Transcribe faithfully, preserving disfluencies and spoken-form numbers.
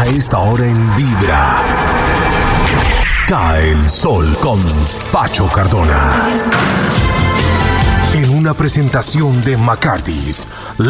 A esta hora en Vibra, Cae el Sol con Pacho Cardona. En una presentación de McCarthy's